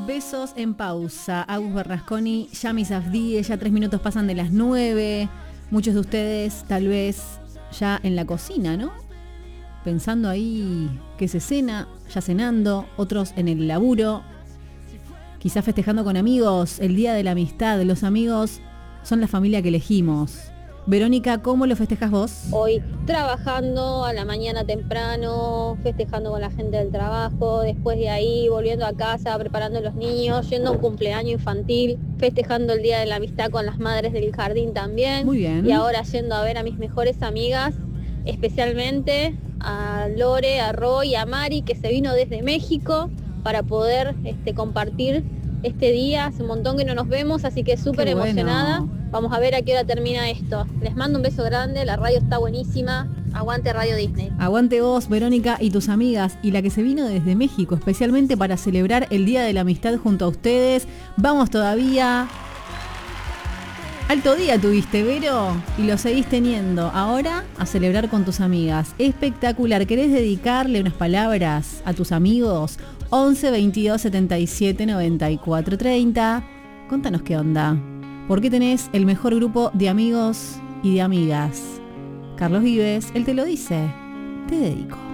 Besos en pausa. Agus Bernasconi, Yami Safdie, ya 3 minutos pasan de las 9. Muchos de ustedes tal vez ya en la cocina, ¿no? Pensando ahí que se cena, ya cenando, otros en el laburo, quizás festejando con amigos, el Día de la Amistad. Los amigos son la familia que elegimos. Verónica, ¿cómo lo festejas vos? Hoy trabajando a la mañana temprano, festejando con la gente del trabajo, después de ahí volviendo a casa, preparando a los niños, yendo a un cumpleaños infantil, festejando el Día de la Amistad con las madres del jardín también. Muy bien. Y ahora yendo a ver a mis mejores amigas, especialmente a Lore, a Roy, a Mari, que se vino desde México para poder compartir este día. Hace un montón que no nos vemos, así que súper emocionada. Vamos a ver a qué hora termina esto. Les mando un beso grande, la radio está buenísima. Aguante Radio Disney. Aguante vos, Verónica, y tus amigas, y la que se vino desde México, especialmente para celebrar el Día de la Amistad junto a ustedes. Vamos todavía. Alto día tuviste, Vero, y lo seguís teniendo. Ahora a celebrar con tus amigas. Espectacular. ¿Querés dedicarle unas palabras a tus amigos? 11 22 77 94 30. Contanos qué onda. ¿Por qué tenés el mejor grupo de amigos y de amigas? Carlos Vives, él te lo dice. Te dedico.